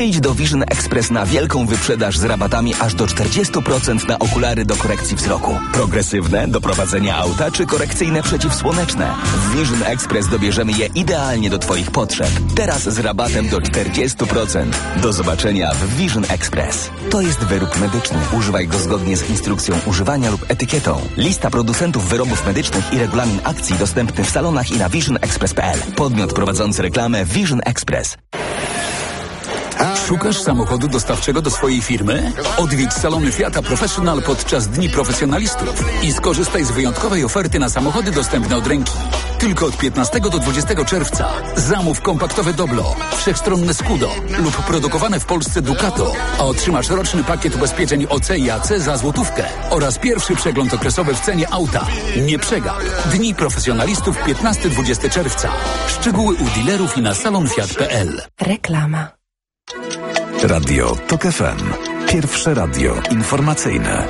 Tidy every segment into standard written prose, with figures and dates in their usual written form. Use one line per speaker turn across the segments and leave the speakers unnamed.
Idź do Vision Express na wielką wyprzedaż z rabatami aż do 40% na okulary do korekcji wzroku. Progresywne do prowadzenia auta czy korekcyjne przeciwsłoneczne. W Vision Express dobierzemy je idealnie do Twoich potrzeb. Teraz z rabatem do 40%. Do zobaczenia w Vision Express. To jest wyrób medyczny. Używaj go zgodnie z instrukcją używania lub etykietą. Lista producentów wyrobów medycznych i regulamin akcji dostępny w salonach i na visionexpress.pl. Podmiot prowadzący reklamę Vision Express.
Szukasz samochodu dostawczego do swojej firmy? Odwiedź salony Fiata Professional podczas Dni Profesjonalistów i skorzystaj z wyjątkowej oferty na samochody dostępne od ręki. Tylko od 15 do 20 czerwca zamów kompaktowe Doblo, wszechstronne Scudo lub produkowane w Polsce Ducato, a otrzymasz roczny pakiet ubezpieczeń OC i AC za złotówkę oraz pierwszy przegląd okresowy w cenie auta. Nie przegap. Dni Profesjonalistów 15-20 czerwca. Szczegóły u dealerów i na salonfiat.pl.
Reklama.
Radio TOK FM. Pierwsze radio informacyjne.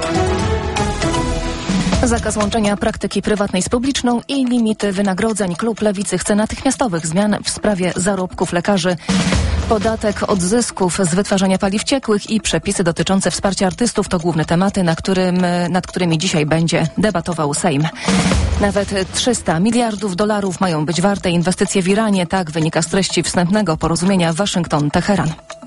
Zakaz łączenia praktyki prywatnej z publiczną i limity wynagrodzeń. Klub Lewicy chce natychmiastowych zmian w sprawie zarobków lekarzy. Podatek od zysków z wytwarzania paliw ciekłych i przepisy dotyczące wsparcia artystów to główne tematy, nad którymi dzisiaj będzie debatował Sejm. Nawet $300 miliardów mają być warte inwestycje w Iranie. Tak wynika z treści wstępnego porozumienia Waszyngton-Teheran.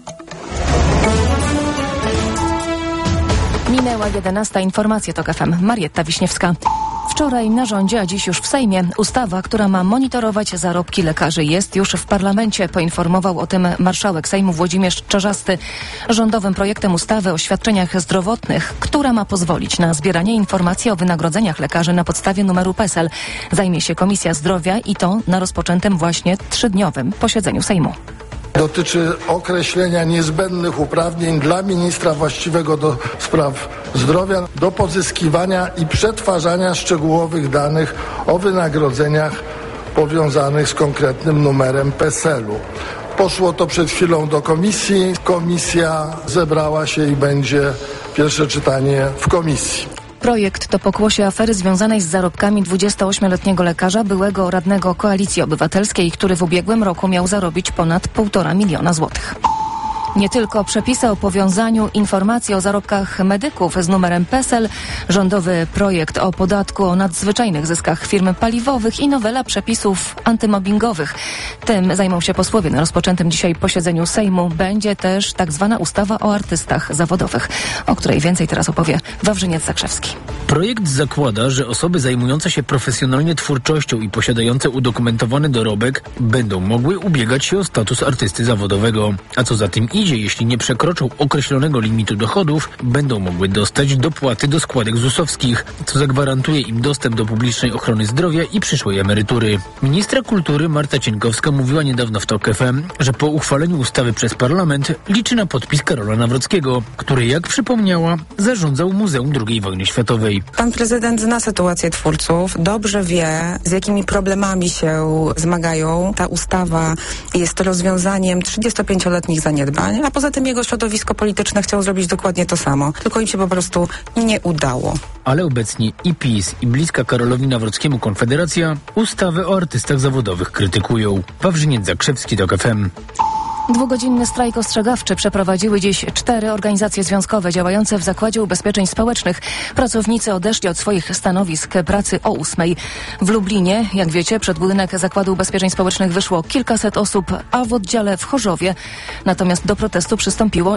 Minęła 11. Informacja TOK FM. Marietta Wiśniewska. Wczoraj na rządzie, a dziś już w Sejmie, ustawa, która ma monitorować zarobki lekarzy, jest już w parlamencie. Poinformował o tym marszałek Sejmu Włodzimierz Czarzasty. Rządowym projektem ustawy o świadczeniach zdrowotnych, która ma pozwolić na zbieranie informacji o wynagrodzeniach lekarzy na podstawie numeru PESEL, zajmie się Komisja Zdrowia i to na rozpoczętym właśnie 3-dniowym posiedzeniu Sejmu.
Dotyczy określenia niezbędnych uprawnień dla ministra właściwego do spraw zdrowia do pozyskiwania i przetwarzania szczegółowych danych o wynagrodzeniach powiązanych z konkretnym numerem PESEL-u. Poszło to przed chwilą do komisji. Komisja zebrała się i będzie pierwsze czytanie w komisji.
Projekt to pokłosie afery związanej z zarobkami 28-letniego lekarza, byłego radnego Koalicji Obywatelskiej, który w ubiegłym roku miał zarobić ponad 1,5 miliona złotych. Nie tylko przepisy o powiązaniu informacji o zarobkach medyków z numerem PESEL, rządowy projekt o podatku o nadzwyczajnych zyskach firm paliwowych i nowela przepisów antymobbingowych. Tym zajmą się posłowie na rozpoczętym dzisiaj posiedzeniu Sejmu. Będzie też tak zwana ustawa o artystach zawodowych, o której więcej teraz opowie Wawrzyniec Zakrzewski.
Projekt zakłada, że osoby zajmujące się profesjonalnie twórczością i posiadające udokumentowany dorobek będą mogły ubiegać się o status artysty zawodowego. A co za tym idzie, jeśli nie przekroczą określonego limitu dochodów, będą mogły dostać dopłaty do składek ZUS-owskich, co zagwarantuje im dostęp do publicznej ochrony zdrowia i przyszłej emerytury. Ministra kultury Marta Cienkowska mówiła niedawno w TOK FM, że po uchwaleniu ustawy przez parlament liczy na podpis Karola Nawrockiego, który, jak przypomniała, zarządzał Muzeum II Wojny Światowej.
Pan prezydent zna sytuację twórców, dobrze wie, z jakimi problemami się zmagają. Ta ustawa jest rozwiązaniem 35-letnich zaniedbań, a poza tym jego środowisko polityczne chciało zrobić dokładnie to samo, tylko im się po prostu nie udało.
Ale obecnie i PiS, i bliska Karolowi Nawrockiemu Konfederacja ustawę o artystach zawodowych krytykują. Wawrzyniec Zakrzewski, TOK FM.
Dwugodzinny strajk ostrzegawczy przeprowadziły dziś 4 organizacje związkowe działające w Zakładzie Ubezpieczeń Społecznych. Pracownicy odeszli od swoich stanowisk pracy o 8:00. W Lublinie, jak wiecie, przed budynek Zakładu Ubezpieczeń Społecznych wyszło kilkaset osób, a w oddziale w Chorzowie natomiast do protestu przystąpiło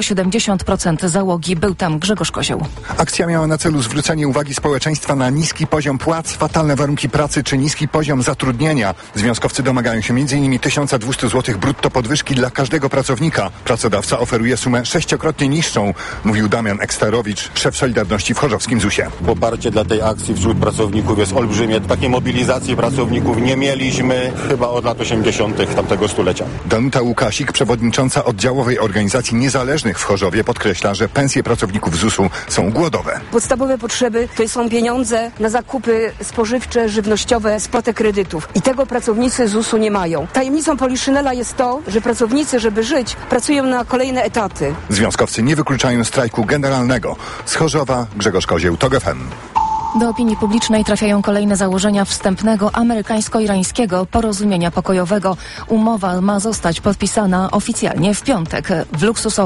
70% załogi. Był tam Grzegorz Kozioł.
Akcja miała na celu zwrócenie uwagi społeczeństwa na niski poziom płac, fatalne warunki pracy czy niski poziom zatrudnienia. Związkowcy domagają się m.in. 1200 zł brutto podwyżki dla każdego pracownika. Pracodawca oferuje sumę 6-krotnie niższą, mówił Damian Eksterowicz, szef Solidarności w chorzowskim ZUS-ie.
Poparcie dla tej akcji wśród pracowników jest olbrzymie. Takiej mobilizacji pracowników nie mieliśmy chyba od lat 80. tamtego stulecia.
Danuta Łukasik, przewodnicząca oddziałowej organizacji niezależnych w Chorzowie, podkreśla, że pensje pracowników ZUS-u są głodowe.
Podstawowe potrzeby to są pieniądze na zakupy spożywcze, żywnościowe, spłatę kredytów. I tego pracownicy ZUS-u nie mają. Tajemnicą Poliszynela jest to, że pracownicy, żeby żyć, pracują na kolejne etaty.
Związkowcy nie wykluczają strajku generalnego. Z Chorzowa Grzegorz Kozieł, TOK FM.
Do opinii publicznej trafiają kolejne założenia wstępnego amerykańsko-irańskiego porozumienia pokojowego. Umowa ma zostać podpisana oficjalnie w piątek. W luksusowym